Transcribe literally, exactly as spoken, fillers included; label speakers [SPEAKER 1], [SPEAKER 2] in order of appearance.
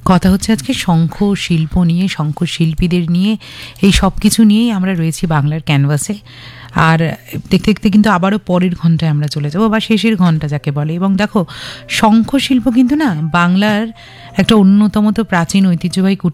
[SPEAKER 1] কথা হচ্ছে আজকে শঙ্খ শিল্প নিয়ে, শঙ্খ শিল্পীদের নিয়ে, এই সব কিছু নিয়েই আমরা রয়েছি বাংলার ক্যানভাসে। আর দেখতে দেখতে কিন্তু আবারও পরের ঘন্টায় আমরা চলে যাবো, বা শেষের ঘন্টা যাকে বলে। এবং দেখো, শঙ্খ শিল্প কিন্তু না বাংলার একটা অন্যতম তো প্রাচীন ঐতিহ্যবাহী